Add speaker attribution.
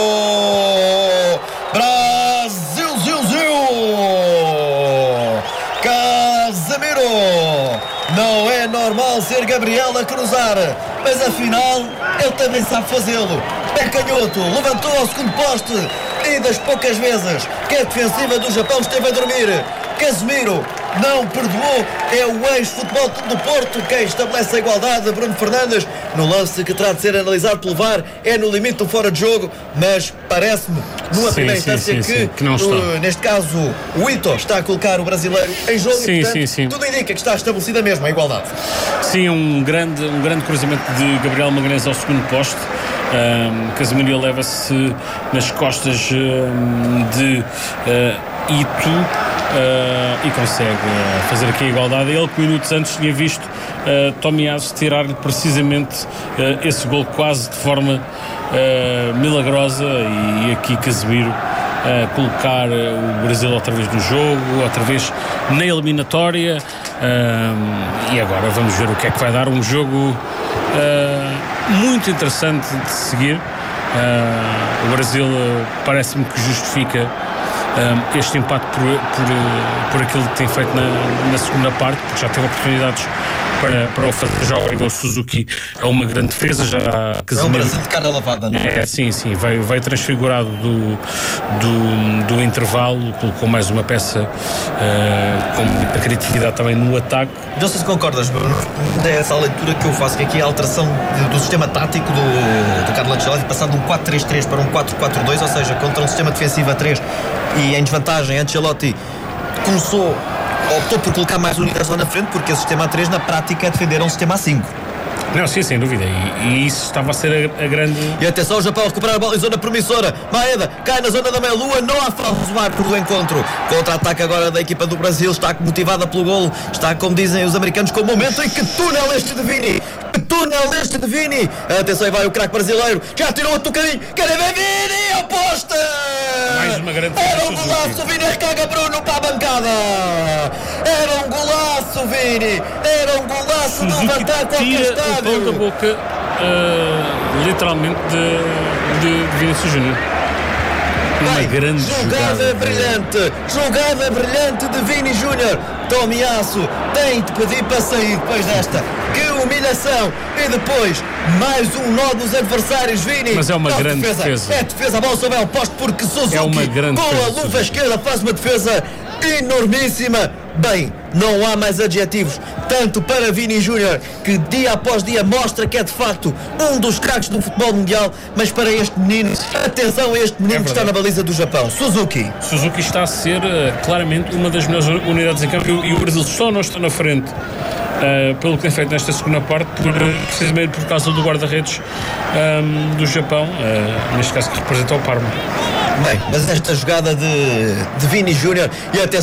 Speaker 1: Brasil, Casemiro. Não é normal ser Gabriel a cruzar, mas afinal ele também sabe fazê-lo. Pé canhoto, levantou ao segundo poste e das poucas vezes que a defensiva do Japão esteve a dormir, Casemiro não perdoou. É o ex-Futebol Clube do Porto quem estabelece a igualdade. Bruno Fernandes, no lance que terá de ser analisado pelo VAR, é no limite do fora de jogo, mas parece-me numa primeira instância que não está. Neste caso o Ito está a colocar o brasileiro em jogo e portanto tudo indica que está estabelecida mesmo a igualdade.
Speaker 2: Sim, um grande cruzamento de Gabriel Magalhães ao segundo poste. Casemiro leva-se nas costas de Ito e consegue fazer aqui a igualdade. Ele que minutos antes tinha visto Tomiyasu tirar-lhe precisamente esse gol quase de forma milagrosa, e aqui Casemiro colocar o Brasil outra vez no jogo, outra vez na eliminatória, e agora vamos ver o que é que vai dar. Um jogo muito interessante de seguir. O Brasil parece-me que justifica este empate por aquilo que tem feito na segunda parte, porque já teve oportunidades para o fazer. Já o Suzuki é uma grande defesa, já
Speaker 1: é um Brasil de cara lavada, não é?
Speaker 2: Sim, vai transfigurado do intervalo, colocou mais uma peça com muita criatividade também no ataque.
Speaker 1: Não sei se concordas, Bruno, é essa a leitura que eu faço, que aqui a alteração do sistema tático do Carlo Ancelotti, passando de um 4-3-3 para um 4-4-2, ou seja, contra um sistema defensivo a 3 e em desvantagem. Ancelotti optou por colocar mais unidades lá na frente, porque o sistema A3 na prática é defender um sistema A5.
Speaker 2: Não, sim, sem dúvida, e isso estava a ser a grande...
Speaker 1: E atenção, o Japão a recuperar a bola em zona promissora. Maeda cai na zona da meia-lua, não há falso árbitro do encontro. Contra-ataque agora da equipa do Brasil, está motivada pelo golo, está, como dizem os americanos, com o momento em que túnel este de Vini. Atenção, aí vai o craque brasileiro, já tirou outro bocadinho, querem ver Vini ao poste!
Speaker 2: Mais uma grande...
Speaker 1: Era um golaço, Vini recarga Bruno para a bancada. Era um golaço, Vini. Era um golaço de levantar qualquer estádio.
Speaker 2: O pão da boca, literalmente, de Vinícius Júnior. Uma grande
Speaker 1: jogada brilhante de Vini Júnior. Tomiyasu tem de pedir para sair depois desta. Que humilhação! E depois mais um nó dos adversários. Vini,
Speaker 2: mas é uma grande defesa.
Speaker 1: É defesa, a bola sobre o poste, porque Suzuki com a luva esquerda faz uma defesa enormíssima. Bem, não há mais adjetivos, tanto para Vini Júnior, que dia após dia mostra que é de facto um dos craques do futebol mundial, mas para este menino, atenção a este menino que está na baliza do Japão, Suzuki
Speaker 2: está a ser claramente uma das melhores unidades em campo, e o Brasil só não está na frente pelo que tem feito nesta segunda parte, precisamente por causa do guarda-redes do Japão, neste caso que representa o Parma.
Speaker 1: Bem, mas esta jogada de Vini Júnior, e até